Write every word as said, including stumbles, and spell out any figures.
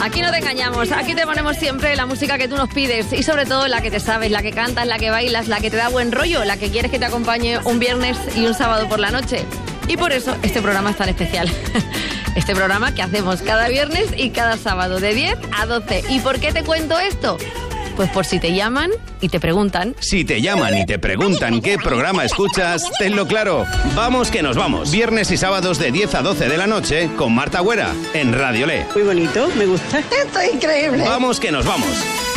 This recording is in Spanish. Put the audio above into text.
Aquí no te engañamos, aquí te ponemos siempre la música que tú nos pides y sobre todo la que te sabes, la que cantas, la que bailas, la que te da buen rollo, la que quieres que te acompañe un viernes y un sábado por la noche. Y por eso este programa es tan especial. Este programa que hacemos cada viernes y cada sábado de diez a doce. ¿Y por qué te cuento esto? Pues por si te llaman y te preguntan. Si te llaman y te preguntan qué programa escuchas, tenlo claro. Vamos que nos vamos. Viernes y sábados de diez a doce de la noche con Marta Güera en Radio Le. Muy bonito, me gusta. Esto es increíble. Vamos que nos vamos.